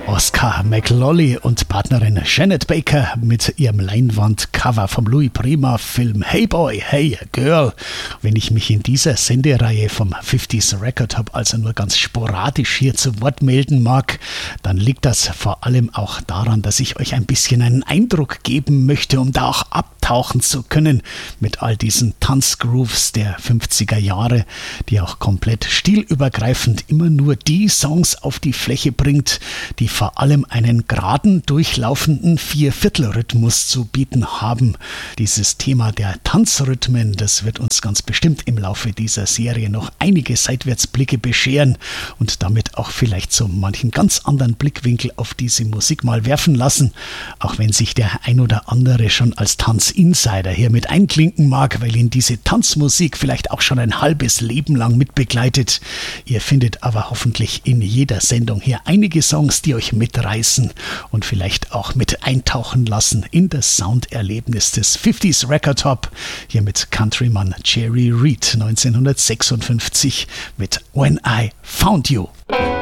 Oscar McLolly und Partnerin Janet Baker mit ihrem Leinwandcover vom Louis Prima Film Hey Boy, Hey Girl. Wenn ich mich in dieser Sendereihe vom 50s Record Hub also nur ganz sporadisch hier zu Wort melden mag, dann liegt das vor allem auch daran, dass ich euch ein bisschen einen Eindruck geben möchte, um da auch abtauchen zu können mit all diesen Tanzgrooves der 50er Jahre, die auch komplett stilübergreifend immer nur die Songs auf die Fläche bringt, die vor allem einen geraden, durchlaufenden Vierviertelrhythmus zu bieten haben. Dieses Thema der Tanzrhythmen, das wird uns ganz bestimmt im Laufe dieser Serie noch einige Seitwärtsblicke bescheren und damit auch vielleicht so manchen ganz anderen Blickwinkel auf diese Musik mal werfen lassen, auch wenn sich der ein oder andere schon als Tanzinsider hier mit einklinken mag, weil ihn diese Tanzmusik vielleicht auch schon ein halbes Leben lang mitbegleitet. Ihr findet aber hoffentlich in jeder Sendung hier einige Songs, die euch mitreißen und vielleicht auch mit eintauchen lassen in das Sounderlebnis des 50s Record Hop, hier mit Countryman Jerry Reed 1956 mit When I Found You.